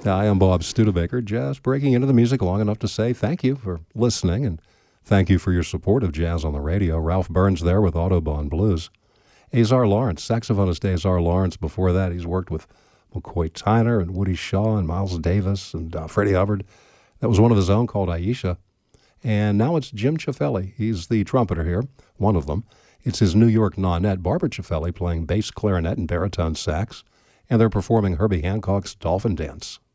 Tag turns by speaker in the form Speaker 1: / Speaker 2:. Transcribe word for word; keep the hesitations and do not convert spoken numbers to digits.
Speaker 1: I am Bob Studebaker, just breaking into the music long enough to say thank you for listening and thank you for your support of Jazz on the Radio. Ralph Burns there with Audubon Blues. Azar Lawrence, saxophonist Azar Lawrence. Before that, he's worked with McCoy Tyner and Woody Shaw and Miles Davis and uh, Freddie Hubbard. That was one of his own called Aisha. And now it's Jim Ciafelli. He's the trumpeter here, one of them. It's his New York nonet, Barbara Ciafelli, playing bass clarinet and baritone sax. And they're performing Herbie Hancock's Dolphin Dance.